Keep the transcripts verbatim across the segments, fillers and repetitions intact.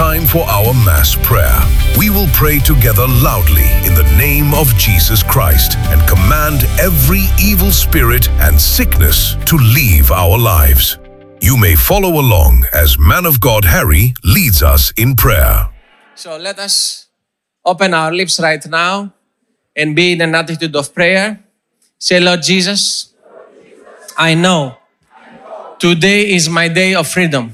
time for our mass prayer. We will pray together loudly in the name of Jesus Christ and command every evil spirit and sickness to leave our lives. You may follow along as Man of God Harry leads us in prayer. So let us open our lips right now and be in an attitude of prayer. Say, Lord Jesus, I know today is my day of freedom.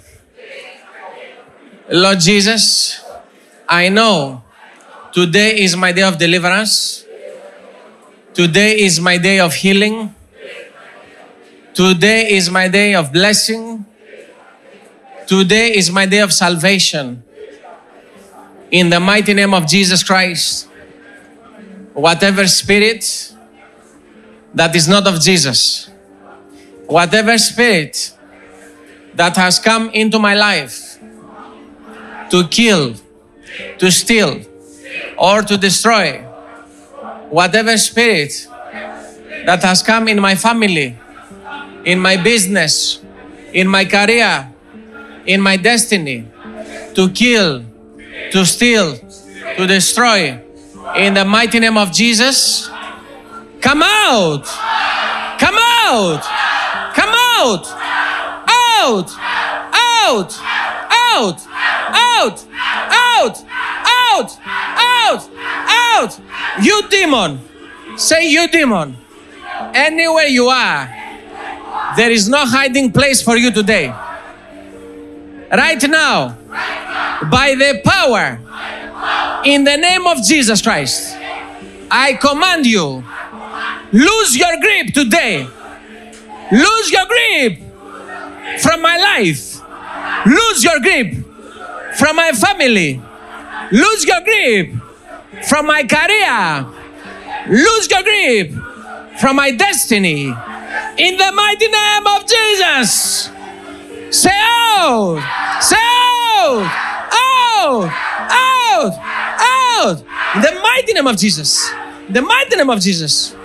Lord Jesus, I know today is my day of deliverance. Today is my day of healing. Today is my day of blessing. Today is my day of salvation. In the mighty name of Jesus Christ, whatever spirit that is not of Jesus, whatever spirit that has come into my life to kill, to steal, or to destroy, whatever spirit that has come in my family, in my business, in my career, in my destiny, to kill, to steal, to destroy, in the mighty name of Jesus, come out! Come out! Come out! Out! Out! Out! Out! Out! Out! Out! Out! You demon! Say, you demon! Anywhere you are, there is no hiding place for you today. Right now, by the power in the name of Jesus Christ, I command you, lose your grip today. Lose your grip from my life. Lose your grip from my family. Lose your grip from my career. Lose your grip from my destiny. In the mighty name of Jesus. Say out! Say out! Out! Out! Out! In the mighty name of Jesus. In the mighty name of Jesus.